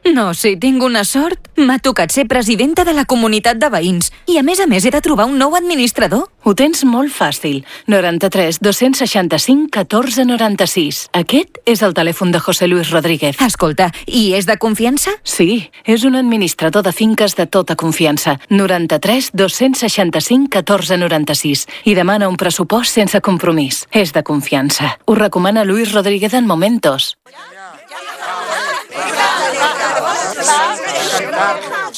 No, si tinc una sort. M'ha tocat ser presidenta de la comunitat de veïns. I a més he de trobar un nou administrador. Ho tens molt fàcil. 93 265 14 96. Aquest és el telèfon de José Luis Rodríguez. Escolta, i és de confiança? Sí, és un administrador de finques de tota confiança. 93 265 14 96. I demana un pressupost sense compromís. És de confiança. Ho recomana Luis Rodríguez en Momentos.